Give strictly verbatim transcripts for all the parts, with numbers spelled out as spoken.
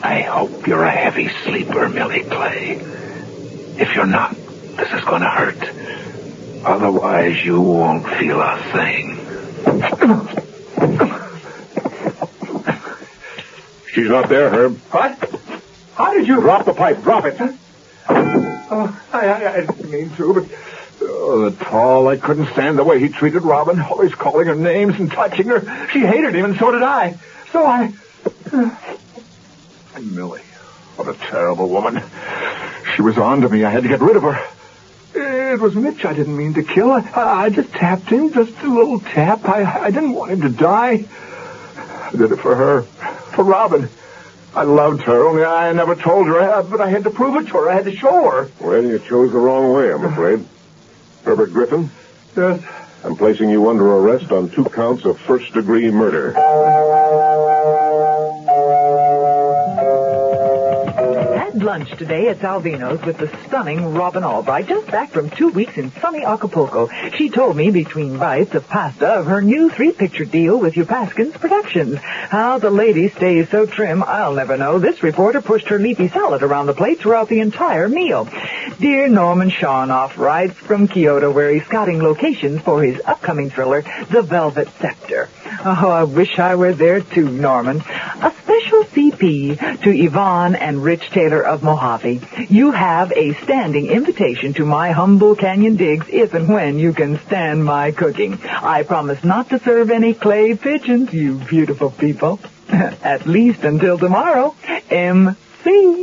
I hope you're a heavy sleeper, Millie Clay. If you're not, this is going to hurt. Otherwise, you won't feel a thing. She's not there, Herb. What? How did you... Drop the pipe. Drop it. Oh, I, I, I didn't mean to, but... Oh, the tall, I couldn't stand the way he treated Robin, always calling her names and touching her. She hated him, and so did I. So I... Millie, what a terrible woman. She was on to me. I had to get rid of her. It was Mitch I didn't mean to kill. I, I just tapped him, just a little tap. I, I didn't want him to die. I did it for her, for Robin. I loved her, only I never told her, but I had to prove it to her. I had to show her. Well, you chose the wrong way, I'm afraid. Herbert Griffin? Yes? I'm placing you under arrest on two counts of first-degree murder. Lunch today at Salvino's with the stunning Robin Albright, just back from two weeks in sunny Acapulco. She told me between bites of pasta of her new three-picture deal with Upaskins Productions. How the lady stays so trim, I'll never know. This reporter pushed her leafy salad around the plate throughout the entire meal. Dear Norman Shawnoff writes from Kyoto, where he's scouting locations for his upcoming thriller, The Velvet Scepter. Oh, I wish I were there too, Norman. A special C P to Yvonne and Rich Taylor of Mojave. You have a standing invitation to my humble canyon digs if and when you can stand my cooking. I promise not to serve any clay pigeons, you beautiful people. At least until tomorrow. M C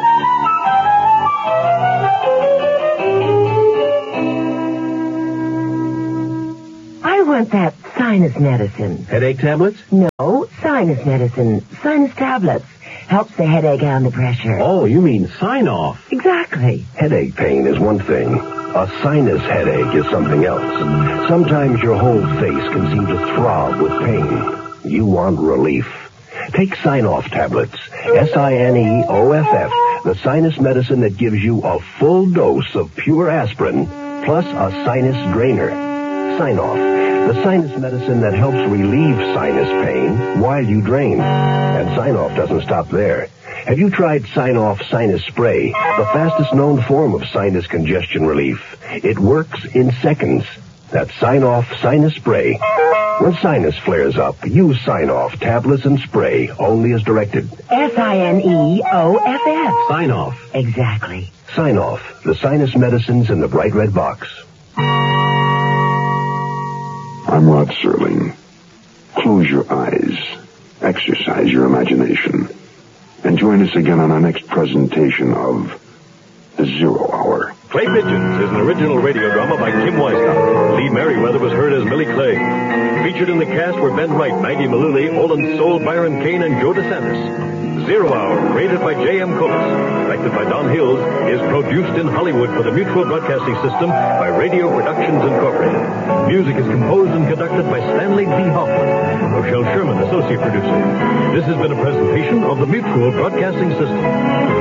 I want that sinus medicine. Headache tablets? No, sinus medicine. Sinus tablets. Helps the headache and the pressure. Oh, you mean sign-off. Exactly. Headache pain is one thing. A sinus headache is something else. Sometimes your whole face can seem to throb with pain. You want relief. Take Sign-Off tablets. S I N E O F F. The sinus medicine that gives you a full dose of pure aspirin plus a sinus drainer. Sign-Off. The sinus medicine that helps relieve sinus pain while you drain. And Sign-Off doesn't stop there. Have you tried Sign-Off Sinus Spray, the fastest known form of sinus congestion relief? It works in seconds. That's Sign-Off Sinus Spray. When sinus flares up, use Sign-Off tablets and spray, only as directed. S I N E O F F. Sign-Off. Exactly. Sign-Off, the sinus medicines in the bright red box. I'm Rod Serling. Close your eyes. Exercise your imagination. And join us again on our next presentation of The Zero Hour. Clay Pigeons is an original radio drama by Kim Weiskamp. Lee Merriweather was heard as Millie Clay. Featured in the cast were Ben Wright, Maggie Mullally, Olin Soul, Byron Kane, and Joe DeSantis. Zero Hour, rated by J M Coates, directed by Don Hills, is produced in Hollywood for the Mutual Broadcasting System by Radio Productions Incorporated. Music is composed and conducted by Stanley D. Hoffman. Rochelle Sherman, associate producer. This has been a presentation of the Mutual Broadcasting System.